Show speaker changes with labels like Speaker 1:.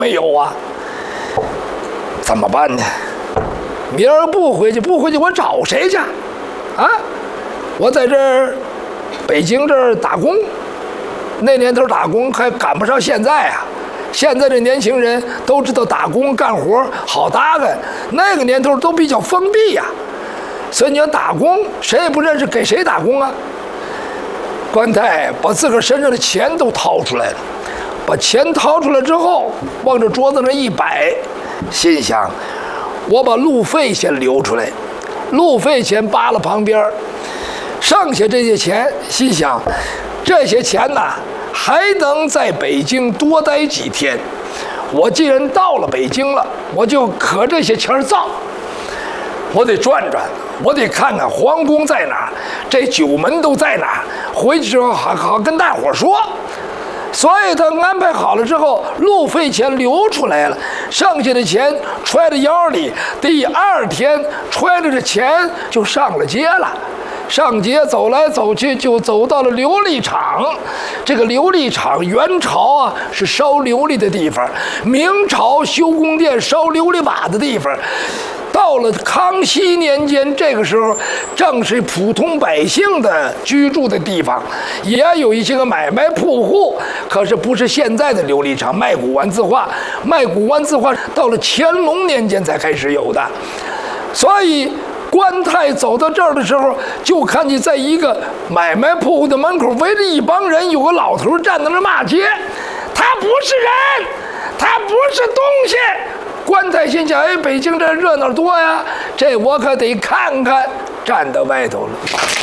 Speaker 1: 没有啊，怎么办呢？明儿不回去，我找谁去？啊，我在这儿北京这儿打工，那年头打工还赶不上现在啊。现在这年轻人都知道打工干活好搭干，那个年头都比较封闭呀。所以你要打工，谁也不认识，给谁打工啊？关太把自个儿身上的钱都掏出来了，把钱掏出来之后，往这桌子上一摆，心想：我把路费先留出来，路费钱扒拉旁边，剩下这些钱，心想这些钱呐，还能在北京多待几天。我既然到了北京了，我就可这些钱造。我得转转，我得看看皇宫在哪儿，这九门都在哪儿，回去之后好跟大伙说。所以他安排好了之后，路费钱留出来了，剩下的钱揣在腰里。第二天揣着这钱就上了街了。上街走来走去，就走到了琉璃厂。这个琉璃厂，元朝啊是烧琉璃的地方，明朝修宫殿烧琉璃瓦的地方。到了康熙年间，这个时候正是普通百姓的居住的地方，也有一些个买卖铺户，可是不是现在的琉璃厂卖古玩字画。卖古玩字画到了乾隆年间才开始有的。所以关太走到这儿的时候，就看见在一个买卖铺户的门口围着一帮人，有个老头站在那骂街。他不是人，他不是东西。关太心想：哎，北京这热闹多呀，这我可得看看。站到外头了。